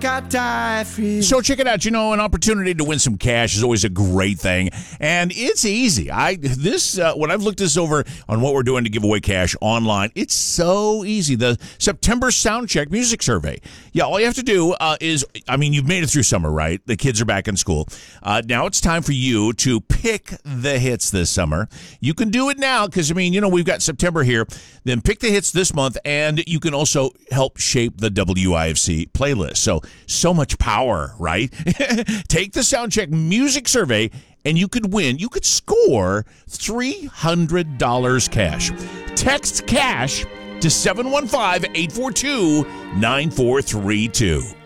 I'd die for you. So check it out. An opportunity to win some cash is always a great thing, and it's easy. When I've looked this over on what we're doing to give away cash online, it's so easy. The September Soundcheck Music Survey. Yeah, all you have to do you've made it through summer, right? The kids are back in school. Now it's time for you to pick the hits this summer. You can do it now because, we've got September here. Then pick the hits this month, and you can also help shape the WIFC playlist. So much power, right? Take the Soundcheck Music Survey, and you could win. You could score $300 cash. Text cash to 715-842-9432.